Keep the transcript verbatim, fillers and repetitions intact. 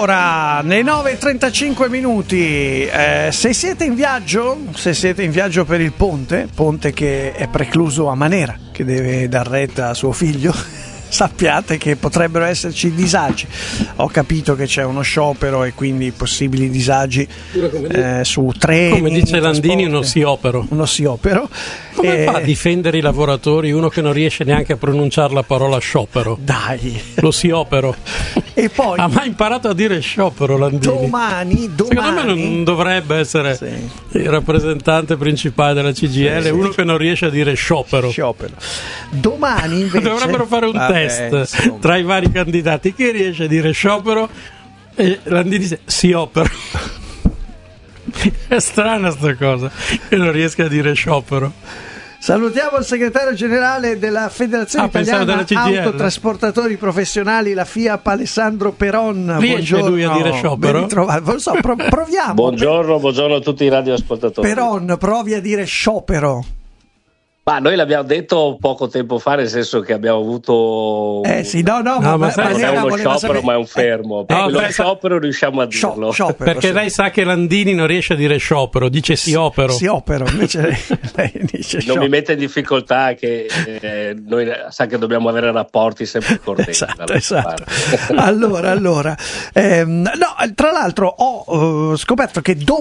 Allora, nei nove e trentacinque minuti, eh, se siete in viaggio, se siete in viaggio per il ponte, ponte che è precluso a Manera, che deve dar retta a suo figlio, sappiate che potrebbero esserci disagi. Ho capito che c'è uno sciopero e quindi possibili disagi eh, su treni. Come dice Landini, uno sciopero. Uno sciopero. Come e... fa a difendere i lavoratori uno che non riesce neanche a pronunciare la parola sciopero? Dai. Lo sciopero. E poi ha mai imparato a dire sciopero Landini? Domani, domani secondo me non dovrebbe essere sì. il rappresentante principale della C G I L, sì, uno sì. che non riesce a dire sciopero. Sciopero. Domani invece dovrebbero fare un Vabbè, test insomma. tra i vari candidati. Chi riesce a dire sciopero? E Landini dice sciopero. È strana sta cosa che non riesca a dire sciopero. Salutiamo il segretario generale della Federazione ah, Italiana Autotrasportatori Professionali, la FIAP, Alessandro Peron. Riesce buongiorno. lui a dire sciopero? Non so, proviamo. Buongiorno, buongiorno a tutti i radioascoltatori. Peron, provi a dire sciopero. Ma noi l'abbiamo detto poco tempo fa, nel senso che abbiamo avuto eh sì no no, no ma, ma, ma non è uno sciopero sapere... ma è un fermo eh, no, lo sciopero riusciamo a dirlo sciopero, perché sì. lei sa che Landini non riesce a dire sciopero, dice siopero siopero invece lei, lei dice non sciopero. Mi mette in difficoltà che eh, noi sa che dobbiamo avere rapporti sempre corretti. Esatto, esatto. allora allora ehm, no, tra l'altro ho uh, scoperto che